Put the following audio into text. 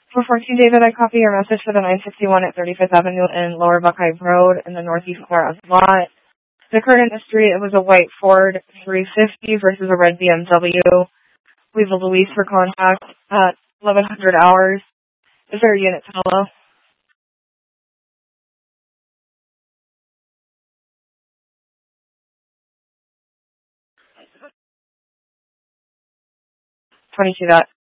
For 14 David, I copy your message for the 961 at 35th Avenue and Lower Buckeye Road in the northeast corner of the lot. The current history, it was a white Ford 350 versus a red BMW. We have a Louise for contact at 1100 hours. Is there a unit to follow? 22 that.